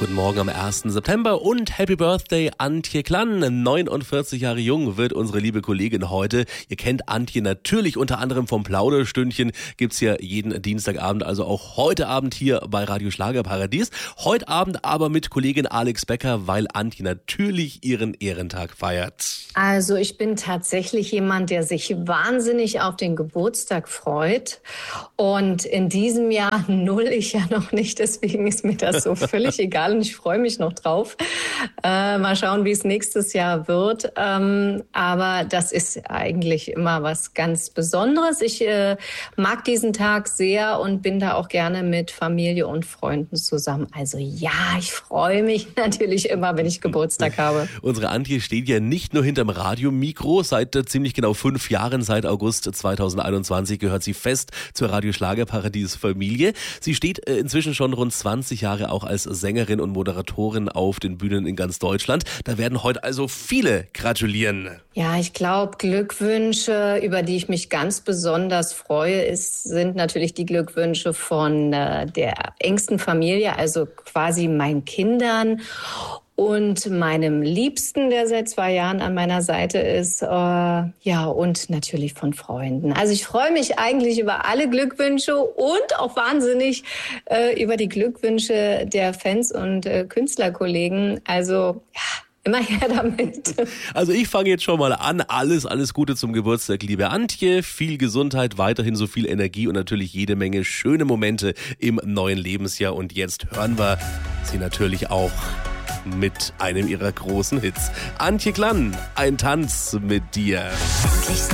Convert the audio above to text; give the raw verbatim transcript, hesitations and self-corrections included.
Guten Morgen am ersten September und Happy Birthday Antje Klann. neunundvierzig Jahre jung wird unsere liebe Kollegin heute. Ihr kennt Antje natürlich unter anderem vom Plauderstündchen. Gibt's ja jeden Dienstagabend, also auch heute Abend hier bei Radio Schlagerparadies. Heute Abend aber mit Kollegin Alex Becker, weil Antje natürlich ihren Ehrentag feiert. Also ich bin tatsächlich jemand, der sich wahnsinnig auf den Geburtstag freut. Und in diesem Jahr null ich ja noch nicht, deswegen ist mir das so völlig egal. Und ich freue mich noch drauf. Äh, mal schauen, wie es nächstes Jahr wird. Ähm, aber das ist eigentlich immer was ganz Besonderes. Ich äh, mag diesen Tag sehr und bin da auch gerne mit Familie und Freunden zusammen. Also ja, ich freue mich natürlich immer, wenn ich Geburtstag habe. Unsere Antje steht ja nicht nur hinterm Radiomikro. Seit äh, ziemlich genau fünf Jahren, seit August zweitausendeinundzwanzig, gehört sie fest zur Radio Schlagerparadies Familie. Sie steht äh, inzwischen schon rund zwanzig Jahre auch als Sängerin und Moderatorin auf den Bühnen in ganz Deutschland. Da werden heute also viele gratulieren. Ja, ich glaube, Glückwünsche, über die ich mich ganz besonders freue, ist, sind natürlich die Glückwünsche von äh, der engsten Familie, also quasi meinen Kindern und meinem Liebsten, der seit zwei Jahren an meiner Seite ist, äh, ja, und natürlich von Freunden. Also ich freue mich eigentlich über alle Glückwünsche und auch wahnsinnig äh, über die Glückwünsche der Fans und äh, Künstlerkollegen. Also, ja, immer her damit. Also ich fange jetzt schon mal an. Alles, alles Gute zum Geburtstag, liebe Antje. Viel Gesundheit, weiterhin so viel Energie und natürlich jede Menge schöne Momente im neuen Lebensjahr. Und jetzt hören wir sie natürlich auch mit einem ihrer großen Hits. Antje Klann, ein Tanz mit dir. Endlich